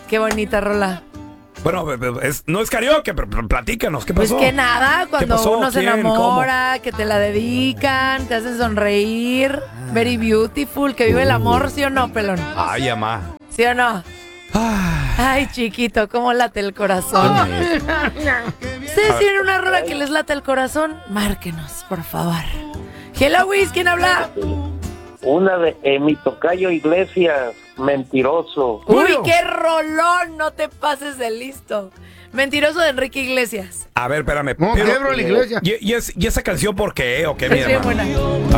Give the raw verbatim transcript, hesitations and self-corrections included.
Qué bonita rola. Bueno, es, no es karaoke, pero platícanos, ¿qué pasó? Pues que nada, cuando pasó? uno se ¿Quién? enamora, ¿Cómo? Que te la dedican, te hacen sonreír. Very beautiful, que vive el amor, ¿sí o no, pelón? Ay, amá. ¿Sí o no? Ay, chiquito, cómo late el corazón. ¿Ustedes tienen una rola que les late el corazón? Márquenos, por favor. Hello, Wiz, ¿quién habla? Una de eh, mi tocayo Iglesias, Mentiroso. Uy, qué rolón, no te pases de listo. Mentiroso de Enrique Iglesias. A ver, espérame. No, pero, quebro la iglesia. ¿Y, y, es, ¿Y esa canción por qué? ¿O qué, mi Es bien hermano? buena.